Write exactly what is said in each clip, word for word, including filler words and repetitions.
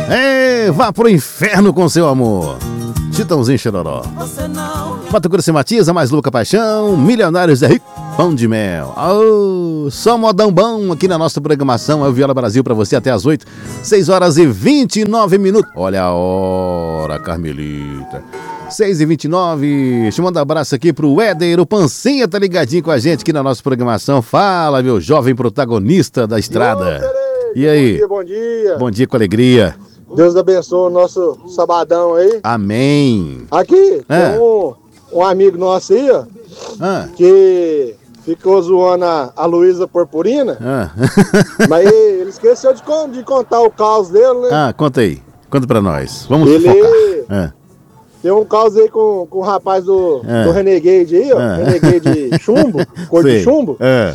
É, vá pro inferno com seu amor. Chitãozinho Chororó. Mato Grosso e Matias, a mais louca paixão. Milionários é rico, pão de mel. Oh, só modão bom aqui na nossa programação. É o Viola Brasil pra você até as oito. seis horas e vinte e nove minutos. Olha a hora, Carmelita. seis e vinte e nove. Deixa eu mandar um abraço aqui pro Éder, o Pancinha tá ligadinho com a gente aqui na nossa programação. Fala, meu jovem protagonista da estrada. E, e aí? Bom dia, bom dia. Bom dia com alegria. Deus abençoe o nosso sabadão aí. Amém. Aqui, é. tem um, um amigo nosso aí, ó, ah. que ficou zoando a, a Luísa Purpurina, ah. mas ele esqueceu de, de contar o caos dele, né? Ah, conta aí. Conta pra nós. Vamos ele focar. Ah. Tem um caos aí com, com o rapaz do, ah. do Renegade aí, ó. Ah. Renegade chumbo, cor Sei. de chumbo. Ah.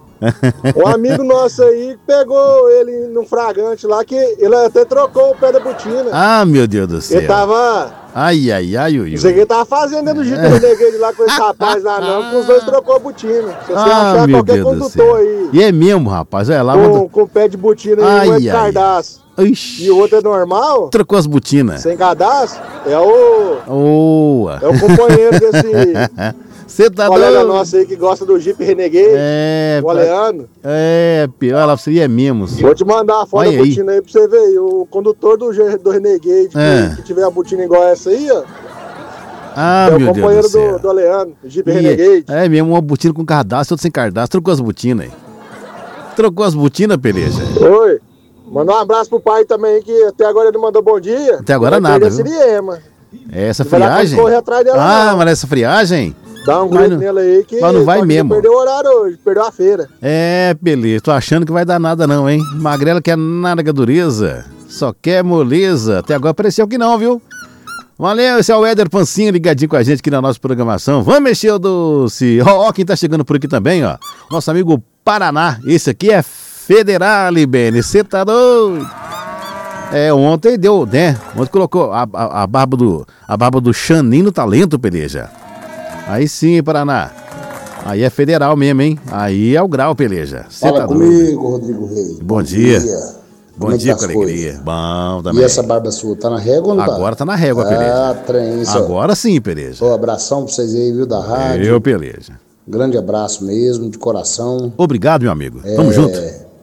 Um amigo nosso aí pegou ele num fragante lá, que ele até trocou o pé da botina. Ah, meu Deus do céu. Ele tava... Ai, ai, ai, ui, ui. Não sei o que ele tava fazendo dentro do jeito do Renegade lá com esse rapaz lá não, porque os dois trocou a botina. Se você ah, achar meu qualquer Deus condutor aí... E é mesmo, rapaz, olha lá. Com, manda... com o pé de botina aí, um é de cardaço. Ixi. E o outro é normal. Trocou as botinas. Sem cadastro. É o... Oh. É o companheiro desse... Você tá colega doido? nosso aí que gosta do Jeep Renegade, é, o Aleano. É, pior, ela seria mesmo. Vou te mandar a foto da botina aí pra você ver. O condutor do, do Renegade, é. que, que tiver a botina igual essa aí, ó. Ah, é meu o companheiro Deus do, do, do Aleano, Jeep e, Renegade. É mesmo, uma botina com cadastro, outra sem cadastro. Trocou as botinas aí. Trocou as botinas, peleja. Oi. Manda um abraço pro pai também, que até agora ele mandou bom dia. Até agora nada, viu? Siriema. É essa friagem? Correr atrás dela, ah, não. mas essa friagem? Dá um grito nele aí que mas não vai mesmo. Perdeu o horário hoje, perdeu a feira. É, beleza. Tô achando que vai dar nada não, hein? Magrela quer nada que dureza. Só quer moleza. Até agora pareceu que não, viu? Valeu, esse é o Éder Pancinha ligadinho com a gente aqui na nossa programação. Vamos mexer o doce. Ó, ó, quem tá chegando por aqui também, ó. Nosso amigo Paraná. Esse aqui é Federale, Beni. Você tá doido? É, ontem deu, né? Ontem colocou a, a, a barba do a barba do Xanin no talento, peleja. Aí sim, Paraná. Aí é federal mesmo, hein? Aí é o grau, peleja. Cê Fala tá comigo, doido. Rodrigo Reis. Bom, Bom dia. dia. Bom Como dia, com alegria. Bom também. E essa barba sua, tá na régua ou não tá? Agora tá na régua, peleja. Ah, trem. Agora sim, peleja. Um abração pra vocês aí, viu, da rádio. Eu, peleja. Grande abraço mesmo, de coração. Obrigado, meu amigo. É... Tamo junto.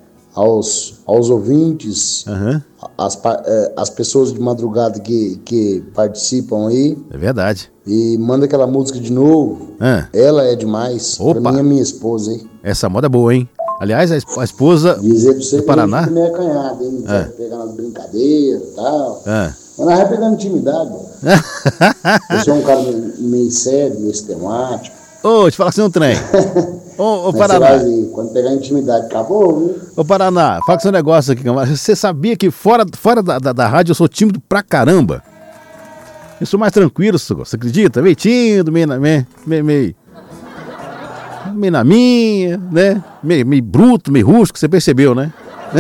Aos, aos ouvintes, uhum. as, as pessoas de madrugada que, que participam aí. É verdade. E manda aquela música de novo. Ah. Ela é demais. Opa. Pra mim é minha esposa, hein? Essa moda é boa, hein? Aliás, a esposa Dizer pra você do que Paraná. Ele é canhado, hein? É. Pegar nas brincadeiras e tal. É. Mas nós vai pegando intimidade. Eu sou um cara meio sério, meio sistemático. Ô, oh, te falar assim um trem. Ô, ô Paraná. Vai, quando pegar intimidade, acabou, viu? Ô, Paraná, fala com seu negócio aqui. Você sabia que fora, fora da, da, da rádio eu sou tímido pra caramba? Eu sou mais tranquilo, você acredita? Meio tímido, meio, meio, meio, meio, meio na minha, né? Meio, meio bruto, meio rústico, você percebeu, né?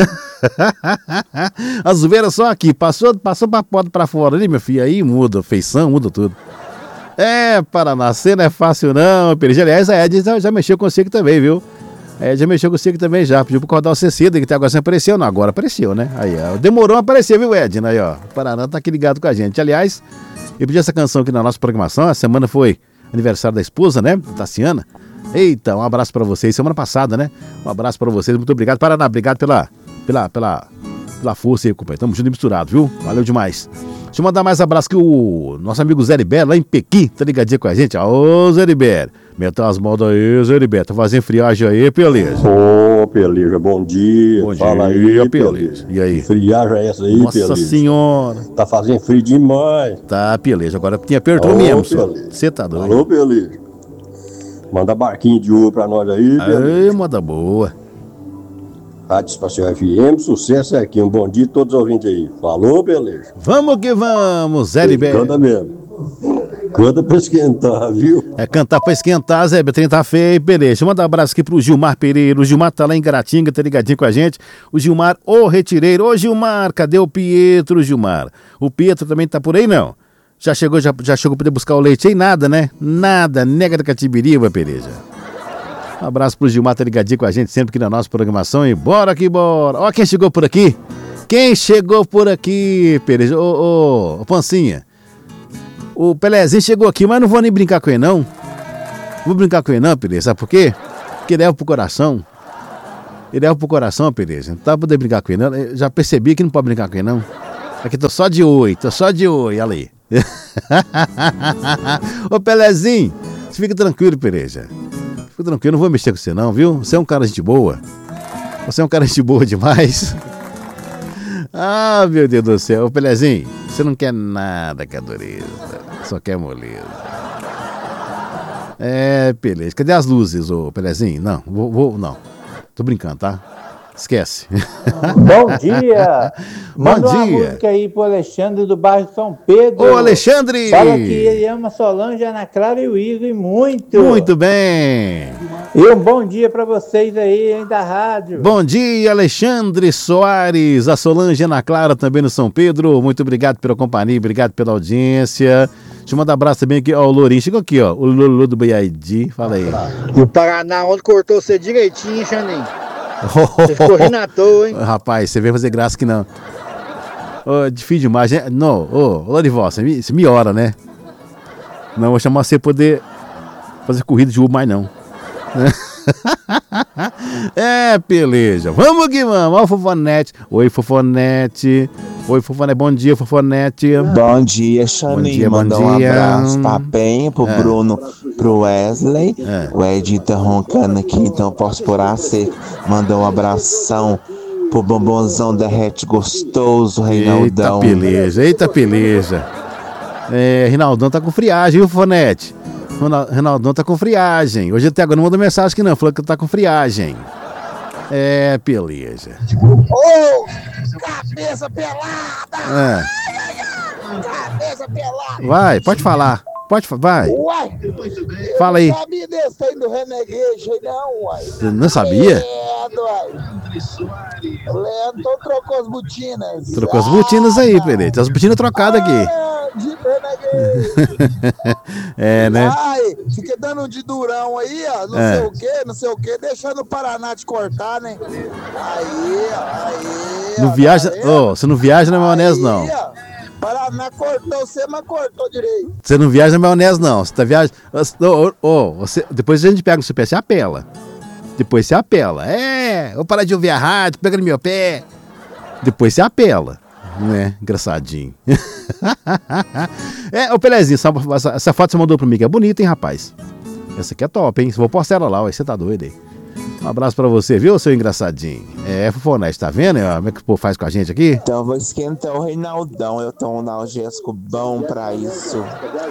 As zoeiras só aqui, passou, passou pra porta pra fora ali, meu filho, aí muda, feição, muda tudo. É, Paraná, você não é fácil não, Pereja. Aliás, a Ed já, já mexeu com você aqui também, viu? A Ed já mexeu com você aqui também já, pediu pra acordar você cedo, que até agora você apareceu, não, agora apareceu, né? Aí, ó, demorou a aparecer, viu, Ed? Aí, ó, o Paraná tá aqui ligado com a gente. Aliás, eu pedi essa canção aqui na nossa programação, a semana foi aniversário da esposa, né, Tassiana. Eita, um abraço pra vocês, semana passada, né? Um abraço pra vocês, muito obrigado. Paraná, obrigado pela, pela, pela, pela força aí, companheiro. Tamo junto e misturado, viu? Valeu demais. Deixa eu mandar mais abraço que o nosso amigo Zé Libério, lá em Pequim, tá ligadinho com a gente. Ô, Zé Libério, meta as modas aí, Zé Libério, tá fazendo friagem aí, Peleja? Ô, Peleja, bom dia. Bom Fala dia, aí, Peleja. E aí? Friagem é essa aí, Nossa Peleja? Nossa senhora. Tá fazendo frio demais. Tá, Peleja, agora tinha apertou mesmo, você tá doido. Alô, Peleja. Manda barquinho de ouro pra nós aí, Peleja. Ei, moda boa. Rádio Espacial F M, sucesso é aqui. Um bom dia a todos os ouvintes aí. Falou, beleza? Vamos que vamos, Zé Libério. Canta mesmo. Canta pra esquentar, viu? É cantar pra esquentar, Zé. O trem tá feio, beleza. Deixa eu mandar um abraço aqui pro Gilmar Pereira. O Gilmar tá lá em Garatinga, tá ligadinho com a gente. O Gilmar, o retireiro. Ô, Gilmar, cadê o Pietro, Gilmar? O Pietro também tá por aí, não? Já chegou, já, já chegou pra poder buscar o leite aí? Nada, né? Nada. Nega da Catibiriba, Pereja. Um abraço pro Gilmar, tá ligadinho com a gente sempre aqui na nossa programação. E bora que bora. Ó quem chegou por aqui. Quem chegou por aqui, Peleja? Ô, ô, ô, Pancinha. O Pelezinho chegou aqui, mas não vou nem brincar com ele, não. Vou brincar com ele, não, Peleja. Sabe por quê? Porque ele leva pro coração. Ele leva pro coração, Peleja. Não tá podendo brincar com ele, não. Eu já percebi que não pode brincar com ele, não. Aqui tô só de oi, tô só de oi, olha aí. Ô, Pelezinho, você fica tranquilo, Peleja. Fica tranquilo, não vou mexer com você, não, viu? Você é um cara de gente boa. Você é um cara de gente boa demais. Ah, meu Deus do céu. Ô, Pelezinho, você não quer nada com a dureza. Só quer moleza. É, Peleja. Cadê as luzes, ô Pelezinho? Não, vou, vou, não. Tô brincando, tá? Esquece. Bom dia. Bom Manda dia. uma música aí pro Alexandre do bairro São Pedro. Ô, Alexandre. Fala que ele ama Solange, Ana Clara e o Igor e muito. Muito bem. E um bom dia pra vocês aí, hein, da rádio. Bom dia, Alexandre Soares, a Solange Ana Clara também no São Pedro. Muito obrigado pela companhia, obrigado pela audiência. Deixa eu mandar um abraço também aqui, ó, o Lourinho. Chegou aqui, ó, o Lulu do B I D. Fala aí. E o Paraná, onde cortou você direitinho, Xaninho? Você ficou rindo à toa, hein? Rapaz, você veio fazer graça que não. Oh, difícil demais, né? Não, ô, oh, Lorival, você me, você me ora, né? Não vou chamar você pra poder fazer corrida de Uber mais não. É, peleja. Vamos que vamos. Olha o Fofonete. Oi, Fofonete. Oi, Fofonete. Bom dia, Fofonete. Bom dia, Xaninho. Manda um abraço pra Penha, pro É. Bruno, pro Wesley. É. O Ed tá roncando aqui, então eu posso por a seco. Manda um abração pro bombonzão derrete gostoso, Eita Reinaldão. peleja, eita peleja. É, Reinaldão tá com friagem, viu, Fofonete? Rona- Reinaldão tá com friagem. Hoje até agora não mandou mensagem aqui não, falou que tá com friagem. É, peleja. Ô, cabeça pelada! É. Cabeça pelada! Vai, pode falar. Pode falar, vai. Uai! Fala aí. Eu não sabia desse aí do Renegade aí não, uai. Você não sabia? Leandro, uai. O Leandro trocou as botinas. Trocou as botinas aí, Pelete. As botinas trocadas aqui. Ah, de Renegade. É, né? Ai, fica dando um de durão aí, ó. Não É. sei o que, não sei o que, deixando o Paraná te cortar, né? Aí, ó, aí. Não ó, viaja. tá vendo? Ô, você não viaja na maionese, não. Aí, ó, Paraná cortou você, mas cortou direito. Você não viaja na maionese, não. Você tá viajando. Ô, ô, você... Depois a gente pega no seu pé, você apela. Depois você apela. É, vou parar de ouvir a rádio, pega no meu pé. Depois você apela. Não é? Engraçadinho. É, ô Pelezinho, essa, essa, essa foto que você mandou pra mim que é bonita, hein, rapaz? Essa aqui é top, hein? Vou postar ela lá, ué, você tá doido aí. Um abraço pra você, viu, seu engraçadinho? É, Fofonete, tá vendo? ó, Como é que o povo faz com a gente aqui? Então eu vou esquentar o Reinaldão. Eu tô um analgésico bom pra isso.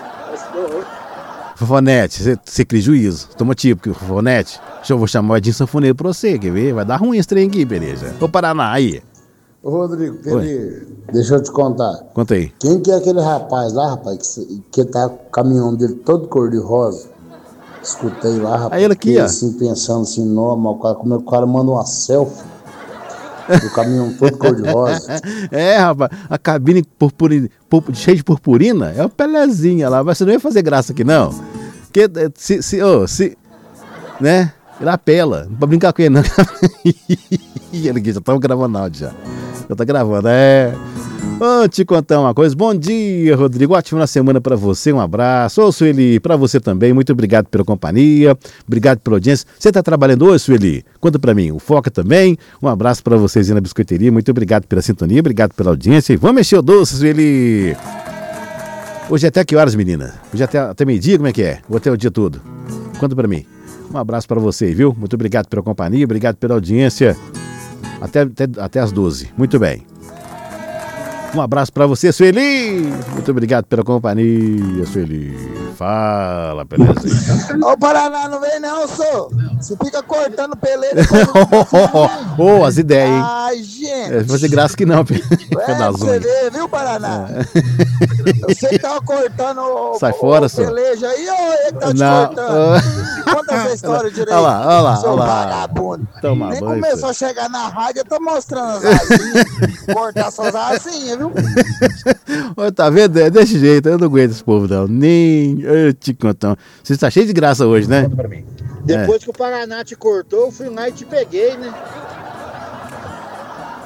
Fofonete, você, você cria juízo. Toma tipo, que o Fofonete. Deixa eu vou chamar o Edinho Sanfoneiro pra você, quer ver? Vai dar ruim esse trem aqui, beleza? Ô Paraná, aí. Ô, Rodrigo, ele... deixa eu te contar. Conta aí. Quem que é aquele rapaz lá, rapaz, que, se- que tá com o caminhão dele todo cor de rosa? Escutei lá, rapaz. Aí ele aqui, fiquei ó. assim, pensando assim, não, mas o cara, como é que o cara manda uma selfie do caminhão todo cor de rosa? É, rapaz, a cabine purpurina, purp- cheia de purpurina é o Pelezinha lá, mas você não ia fazer graça aqui, não. Porque eh, se, se, ô, se, né, ele apela, não pode brincar com ele, não. Ele aqui, já estamos gravando áudio já. Já tá gravando, é. Ô, te contar uma coisa. Bom dia, Rodrigo. Ótima semana pra você. Um abraço. Ô, Sueli, pra você também. Muito obrigado pela companhia. Obrigado pela audiência. Você tá trabalhando hoje, Sueli? Conta pra mim. O Foca também. Um abraço pra vocês aí na biscoiteria. Muito obrigado pela sintonia. Obrigado pela audiência. E vamos mexer o doce, Sueli. Hoje é até que horas, menina? Hoje é até, até meio-dia? Como é que é? Ou até o dia todo? Conta pra mim. Um abraço pra você, viu? Muito obrigado pela companhia. Obrigado pela audiência. Até, até, até as doze. Muito bem. Um abraço pra você, Sueli. Muito obrigado pela companhia, Sueli. Fala, Pelezinho. Ô, Paraná, não vem não, sou. Você fica cortando peleira. Ô, as ideias, hein? Ai, gente. É, fazer graça que não, É, pra pedaço. você ver, viu, Paraná? Você que tava cortando o, Sai o, fora, o só. peleja aí, ou ele que tá te Não. cortando? Conta essa história direito. Olha lá, olha lá, seu olha lá. vagabundo. Toma Nem banho, começou a chegar na rádio, eu tô mostrando as asinhas. Cortar suas asinhas, viu? Ô, tá vendo? É desse jeito, eu não aguento esse povo, não. Nem. Eu te conto. Você está cheio de graça hoje, né? Depois que o Paraná te cortou, eu fui lá e te peguei, né?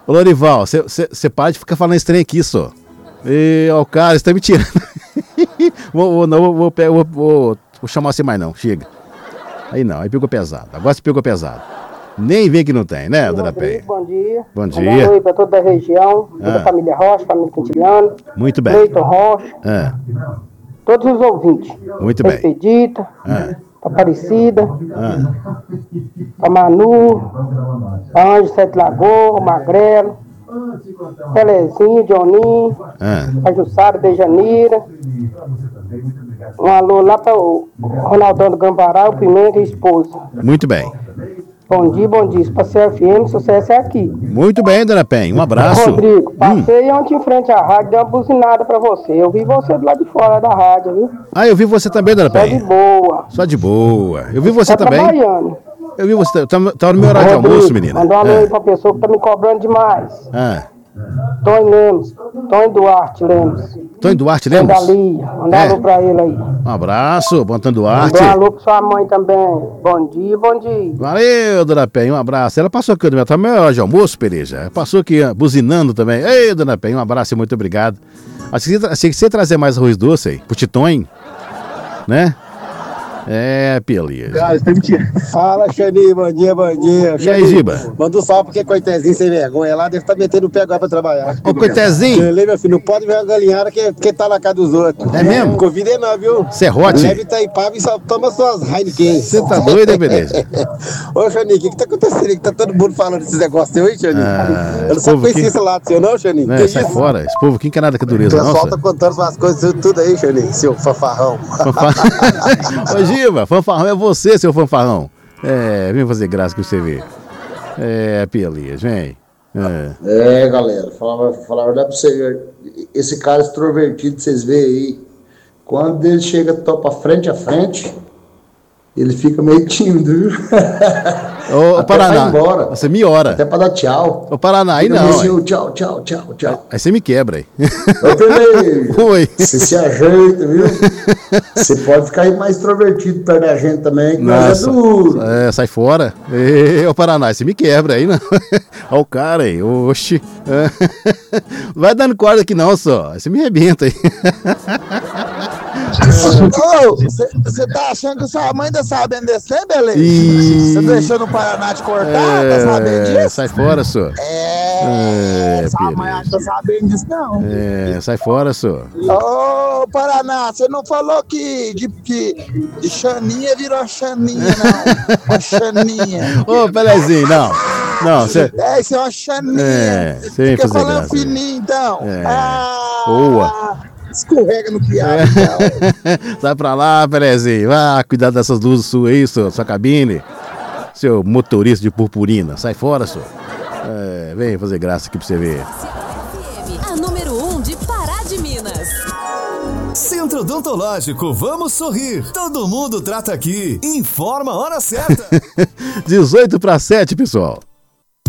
Ô, Lorival, você para de ficar falando esse trem aqui, só. E, ó, o cara, você tá me tirando. vou, vou, não, vou, vou, vou, vou, vou chamar você mais não, chega. Aí não, aí pegou pesado. Agora você pegou pesado. Nem vem que não tem, né, dona Penha? Bom dia. Bom dia. Boa noite para toda a região, toda Ah. a família Rocha, família Quintiliano. Muito bem. Cleiton Rocha, Ah, todos os ouvintes. muito bem. Expedita, Ah, a Aparecida, ah, a Manu, a Anjo Sete Lagoas, o Magrelo, Pelezinho, Johninho, ah. a Jussara, Dejanira. Um alô lá para o Ronaldão do Gambará, o Pimenta e a esposa. Muito bem. Bom dia, bom dia. Espaço F M, sucesso é aqui. Muito bem, dona Penha. Um abraço. Rodrigo, Hum. passei ontem em frente à rádio, dei uma buzinada pra você. Eu vi você do lado de fora da rádio, viu? Ah, eu vi você também, dona Só de Penha. boa. Só de boa. Eu vi você Tá também. trabalhando. Eu vi você. Tá, tá no meu horário de Rodrigo, almoço, menina. Mandou um alô aí É. pra pessoa que tá me cobrando demais. Ah. Tony Lemos, Tony Duarte Lemos. Tony Duarte Tony Lemos? Dalia, manda um É. alô pra ele aí. Um abraço, bom Antônio Duarte. Mandou um alô pra sua mãe também. Bom dia, bom dia. Valeu, dona Penha, um abraço. Ela passou aqui no meu, tá no meu horário de almoço, Pereja. Passou aqui ó, buzinando também. Ei, dona Penha, um abraço e muito obrigado. Achei que você, você trazer mais arroz doce aí, pro Titonho, né? É, Pelia. Fala, Xani, bom dia, bom dia. E aí, Giba? Manda um salve porque Coitezinho sem vergonha lá deve estar metendo o pé agora pra trabalhar. Ô, Coitezinho. Lê, meu filho, não pode ver uma galinhada que, que tá na casa dos outros. É mesmo? Convida ele não, viu? Serrote? Leve Itaipava e só toma suas Heineken. Você tá doido, hein, beleza? Ô, Xani, o que que tá acontecendo aí? Que tá todo mundo falando desses negócios aí, Xani? Ah, Eu não esse só povo conheci aqui- esse lado seu, não, Xani? Né, Que sai isso? fora. Esse povo aqui não quer nada com O dureza, não, pessoal só. tá contando suas coisas tudo aí, Xani, seu fanfarrão. Fanfa- Ô, Giba, fanfarrão é você, seu fanfarrão. É, vem fazer graça que você vê. É, Pelias, vem. É. É, galera, falar falar a verdade pra você, esse cara extrovertido, vocês veem aí, quando ele chega topa frente a frente, ele fica meio tímido, viu? Ô, Até Paraná, vai embora. você me ora. Até pra dar tchau. Ô, Paraná, aí Fica não. meio Aí, assim, tchau, tchau, tchau, tchau. aí você me quebra aí. Ô, Pelé, Oi. você se ajeita, viu? Você pode ficar aí mais extrovertido perto da gente também, que nós é Nossa, duro. é, sai fora. Ê, ô, Paraná, você me quebra aí, não. Olha o cara aí, oxi. É. Vai dando corda aqui não, só. Aí você me arrebenta aí. Ô, você tá achando que sua mãe tá sabendo desse, hein, beleza? Ih. Você deixou no Paraná te cortar, tá sabendo É, disso? sai fora, só. É, É, sua mãe acha que tá sabendo disso, não. É, sai fora, só. Ô, Paraná, você não falou que de, que de Xaninha virou Xaninha, não. Uma Xaninha. Ô, Pelezinho, não. Não, você. É, isso é uma Xaninha. É, você vem Fica fazer falando graça. fininho, então. É. Ah, Boa. escorrega no piado, então. Sai pra lá, Pelezinho. Vá cuidar dessas luzes suas aí, sua, sua cabine. Seu motorista de purpurina. Sai fora, senhor. É, vem fazer graça aqui pra você ver. A número um de Pará de Minas. Centro Odontológico, vamos sorrir. Todo mundo trata aqui. Informa a hora certa. dezoito para sete, pessoal.